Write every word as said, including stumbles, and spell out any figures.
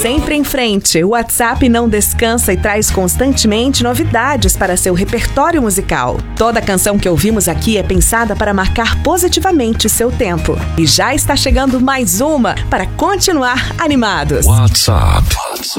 Sempre em frente, o WhatsApp não descansa e traz constantemente novidades para seu repertório musical. Toda canção que ouvimos aqui é pensada para marcar positivamente seu tempo. E já está chegando mais uma para continuar animados. WhatsApp. WhatsApp.